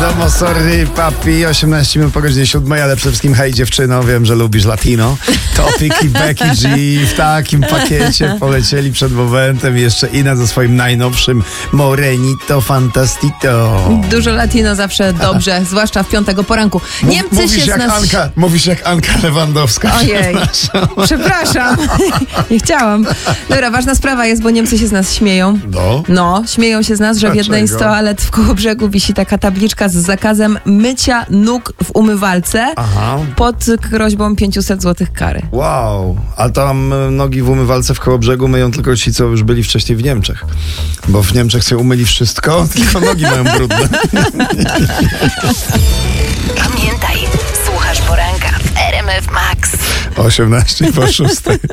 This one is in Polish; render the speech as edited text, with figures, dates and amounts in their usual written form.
wiadomo, sorry papi, 18 minut po godzinie 7, ale przede wszystkim hej dziewczyno, wiem, że lubisz latino. Topik i Becky G w takim pakiecie polecieli przed momentem, jeszcze Ina ze swoim najnowszym Morenito Fantastito. Dużo latino zawsze dobrze, zwłaszcza w piątego poranku. Niemcy Mówisz się jak z nas... Mówisz jak Anka Lewandowska. Ojej, przepraszam. Nie chciałam. Dobra, ważna sprawa jest, bo Niemcy się z nas śmieją. No, śmieją się z nas, że w jednej z toalet w Kołobrzegu wisi taka tabliczka z zakazem mycia nóg w umywalce. Aha. Pod groźbą 500 zł kary. Wow, a tam nogi w umywalce w Kołobrzegu myją tylko ci, co już byli wcześniej w Niemczech. Bo w Niemczech sobie umyli wszystko, tylko nogi mają brudne. Pamiętaj, słuchasz poranka w RMF Max. 18 po 6.